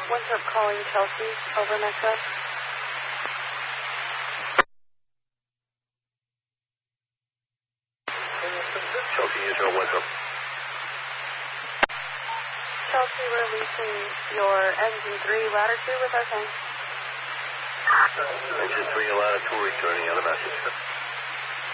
Winthrop calling Chelsea. Over, Metro. Chelsea, user Winthrop. Chelsea, we're releasing your engine 3, ladder 2 with our tank. Engine 3 and ladder 2 returning on a message.